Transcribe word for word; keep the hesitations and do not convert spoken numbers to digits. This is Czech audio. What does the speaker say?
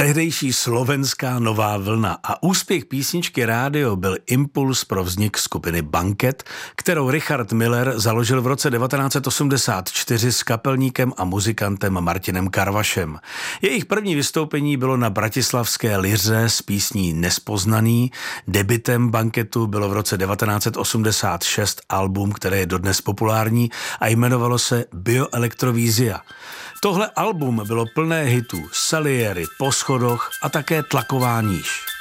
tehdejší slovenská nová vlna a úspěch písničky Rádio byl impuls pro vznik skupiny Banket, kterou Richard Miller založil v roce devatenáct set osmdesát čtyři s kapelníkem a muzikantem Martinem Karvašem. Jejich první vystoupení bylo na bratislavské Liře s písní Nespoznaný. Debutem Banketu bylo v roce devatenáct set osmdesát šest album, které je dodnes populární a jmenovalo se Bioelektrovízia. Tohle album bylo plné hitů, Salieri, Po schodoch a také Tlaková níž.